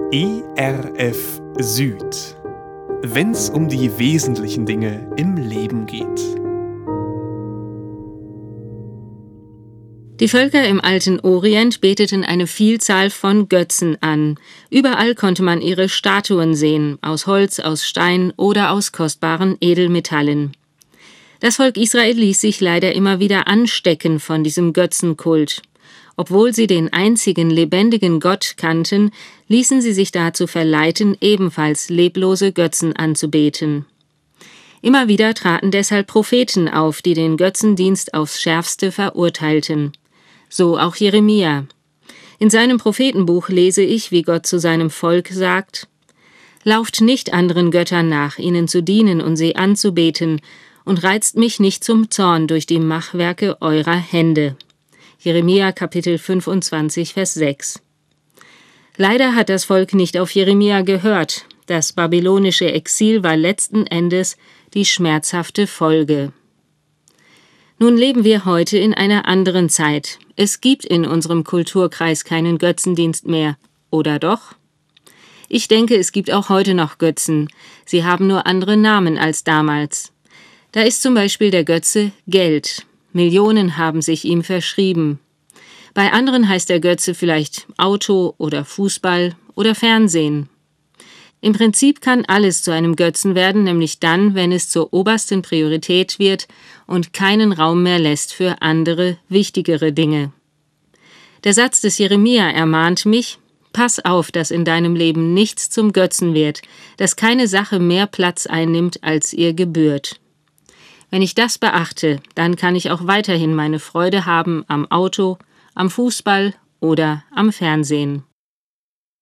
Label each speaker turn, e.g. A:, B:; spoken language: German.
A: ERF Süd. Wenn's um die wesentlichen Dinge im Leben geht.
B: Die Völker im alten Orient beteten eine Vielzahl von Götzen an. Überall konnte man ihre Statuen sehen, aus Holz, aus Stein oder aus kostbaren Edelmetallen. Das Volk Israel ließ sich leider immer wieder anstecken von diesem Götzenkult. Obwohl sie den einzigen lebendigen Gott kannten, ließen sie sich dazu verleiten, ebenfalls leblose Götzen anzubeten. Immer wieder traten deshalb Propheten auf, die den Götzendienst aufs Schärfste verurteilten. So auch Jeremia. In seinem Prophetenbuch lese ich, wie Gott zu seinem Volk sagt: Lauft nicht anderen Göttern nach, ihnen zu dienen und sie anzubeten, und reizt mich nicht zum Zorn durch die Machwerke eurer Hände. Jeremia Kapitel 25, Vers 6. Leider hat das Volk nicht auf Jeremia gehört. Das babylonische Exil war letzten Endes die schmerzhafte Folge. Nun leben wir heute in einer anderen Zeit. Es gibt in unserem Kulturkreis keinen Götzendienst mehr. Oder doch? Ich denke, es gibt auch heute noch Götzen. Sie haben nur andere Namen als damals. Da ist zum Beispiel der Götze Geld. Millionen haben sich ihm verschrieben. Bei anderen heißt der Götze vielleicht Auto oder Fußball oder Fernsehen. Im Prinzip kann alles zu einem Götzen werden, nämlich dann, wenn es zur obersten Priorität wird und keinen Raum mehr lässt für andere, wichtigere Dinge. Der Satz des Jeremia ermahnt mich: Pass auf, dass in deinem Leben nichts zum Götzen wird, dass keine Sache mehr Platz einnimmt, als ihr gebührt. Wenn ich das beachte, dann kann ich auch weiterhin meine Freude haben am Auto, am Fußball oder am Fernsehen.